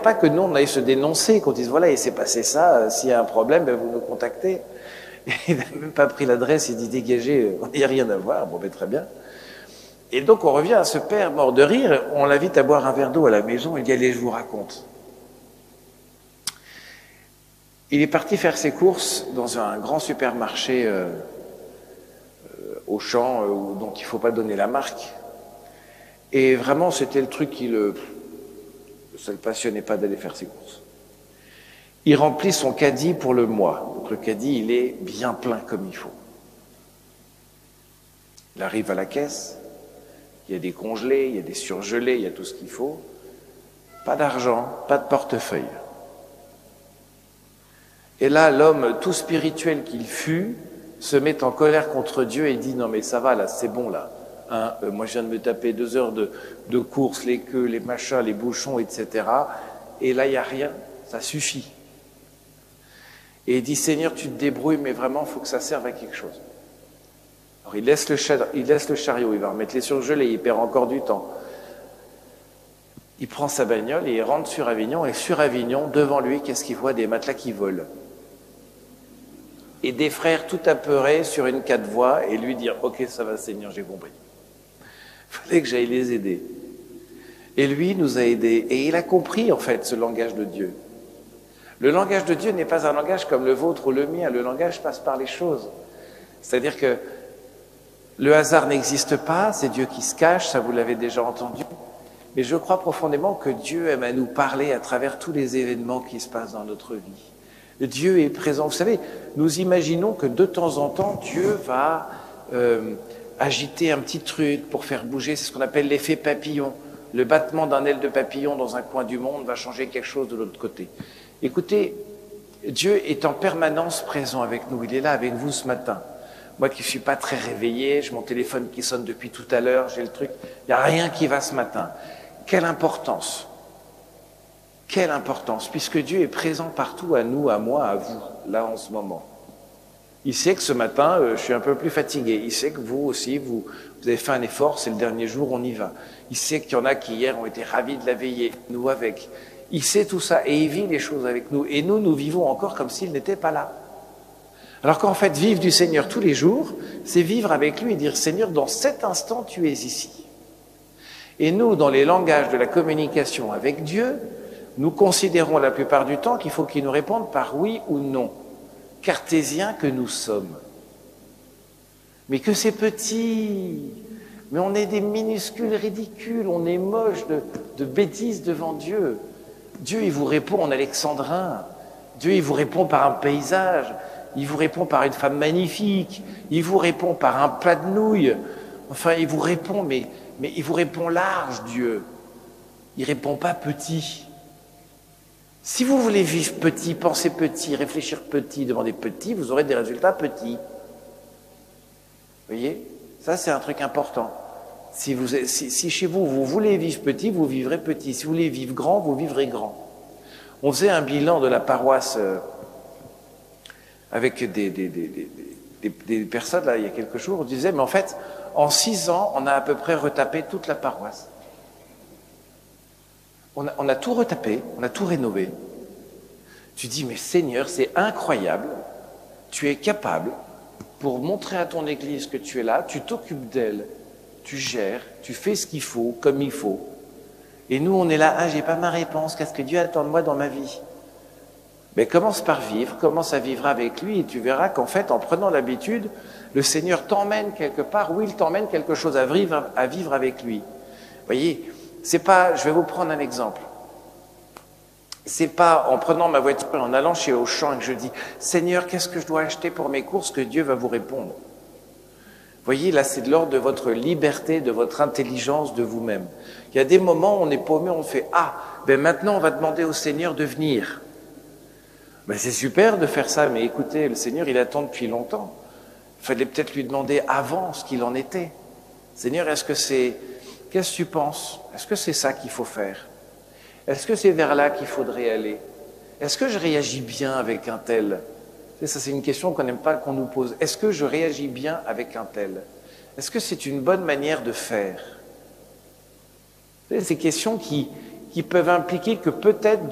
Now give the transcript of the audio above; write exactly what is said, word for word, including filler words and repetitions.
pas que nous, on aille se dénoncer, qu'on dise, voilà, il s'est passé ça, euh, s'il y a un problème, ben, vous nous contactez. Il n'a même pas pris l'adresse, il dit, dégagez, il n'y a rien à voir, bon, ben, très bien. Et donc, on revient à ce père mort de rire, on l'invite à boire un verre d'eau à la maison, il dit, allez, je vous raconte. Il est parti faire ses courses dans un grand supermarché euh, euh, Auchan, euh, dont il ne faut pas donner la marque. Et vraiment, c'était le truc qui le... ça ne le passionnait pas d'aller faire ses courses. Il remplit son caddie pour le mois. Donc le caddie, il est bien plein comme il faut. Il arrive à la caisse, il y a des congelés, il y a des surgelés, il y a tout ce qu'il faut. Pas d'argent, pas de portefeuille. Et là, l'homme tout spirituel qu'il fut se met en colère contre Dieu et dit « Non mais ça va là, c'est bon là. Hein, euh, moi je viens de me taper deux heures de, de course, les queues, les machins, les bouchons, et cetera. Et là, il n'y a rien, ça suffit. » Et il dit « Seigneur, tu te débrouilles, mais vraiment, il faut que ça serve à quelque chose. » Alors il laisse, le char- il laisse le chariot, il va remettre les surgelés, il perd encore du temps. Il prend sa bagnole et il rentre sur Avignon. Et sur Avignon, devant lui, qu'est-ce qu'il voit? Des matelas qui volent. Et des frères tout apeurés sur une quatre voies et lui dire « Ok, ça va Seigneur, j'ai compris. Il fallait que j'aille les aider. » Et lui nous a aidés. Et il a compris en fait ce langage de Dieu. Le langage de Dieu n'est pas un langage comme le vôtre ou le mien. Le langage passe par les choses. C'est-à-dire que le hasard n'existe pas, c'est Dieu qui se cache, ça vous l'avez déjà entendu. Mais je crois profondément que Dieu aime à nous parler à travers tous les événements qui se passent dans notre vie. Dieu est présent. Vous savez, nous imaginons que de temps en temps, Dieu va euh, agiter un petit truc pour faire bouger. C'est ce qu'on appelle l'effet papillon. Le battement d'un aile de papillon dans un coin du monde va changer quelque chose de l'autre côté. Écoutez, Dieu est en permanence présent avec nous. Il est là avec vous ce matin. Moi qui ne suis pas très réveillé, j'ai mon téléphone qui sonne depuis tout à l'heure, j'ai le truc. Il n'y a rien qui va ce matin. Quelle importance! Quelle importance, puisque Dieu est présent partout, à nous, à moi, à vous, là en ce moment. Il sait que ce matin, euh, je suis un peu plus fatigué. Il sait que vous aussi, vous, vous avez fait un effort, c'est le dernier jour, on y va. Il sait qu'il y en a qui hier ont été ravis de la veiller, nous avec. Il sait tout ça et il vit les choses avec nous. Et nous, nous vivons encore comme s'il n'était pas là. Alors qu'en fait, vivre du Seigneur tous les jours, c'est vivre avec lui et dire « Seigneur, dans cet instant, tu es ici. » Et nous, dans les langages de la communication avec Dieu, nous considérons la plupart du temps qu'il faut qu'il nous réponde par oui ou non, cartésiens que nous sommes. Mais que c'est petit, mais on est des minuscules ridicules, on est moche de, de bêtises devant Dieu. Dieu, il vous répond en alexandrin, Dieu, il vous répond par un paysage, il vous répond par une femme magnifique, il vous répond par un plat de nouilles, enfin, il vous répond, mais, mais il vous répond large, Dieu. Il répond pas petit. Si vous voulez vivre petit, penser petit, réfléchir petit, demander petit, vous aurez des résultats petits. Vous voyez? Ça, c'est un truc important. Si, vous, si, si chez vous, vous voulez vivre petit, vous vivrez petit. Si vous voulez vivre grand, vous vivrez grand. On faisait un bilan de la paroisse euh, avec des, des, des, des, des, des personnes, là, il y a quelques jours. On disait, mais en fait, en six ans, on a à peu près retapé toute la paroisse. On a, on a tout retapé, on a tout rénové. Tu dis, mais Seigneur, c'est incroyable. Tu es capable, pour montrer à ton Église que tu es là, tu t'occupes d'elle, tu gères, tu fais ce qu'il faut, comme il faut. Et nous, on est là, ah, j'ai pas ma réponse, qu'est-ce que Dieu attend de moi dans ma vie? Mais commence par vivre, commence à vivre avec lui, et tu verras qu'en fait, en prenant l'habitude, le Seigneur t'emmène quelque part, où il t'emmène quelque chose à vivre, à vivre avec lui. Vous voyez, c'est pas, je vais vous prendre un exemple. C'est pas en prenant ma voiture et en allant chez Auchan et que je dis « Seigneur, qu'est-ce que je dois acheter pour mes courses ?» que Dieu va vous répondre. Vous voyez, là, c'est de l'ordre de votre liberté, de votre intelligence, de vous-même. Il y a des moments où on est paumé, on fait « Ah, ben maintenant, on va demander au Seigneur de venir. » Ben c'est super de faire ça, mais écoutez, le Seigneur, il attend depuis longtemps. Il fallait peut-être lui demander avant ce qu'il en était. Seigneur, est-ce que c'est... Qu'est-ce que tu penses? Est-ce que c'est ça qu'il faut faire? Est-ce que c'est vers là qu'il faudrait aller? Est-ce que je réagis bien avec un tel? Ça, c'est une question qu'on n'aime pas qu'on nous pose. Est-ce que je réagis bien avec un tel? Est-ce que c'est une bonne manière de faire? Ces questions qui, qui peuvent impliquer que peut-être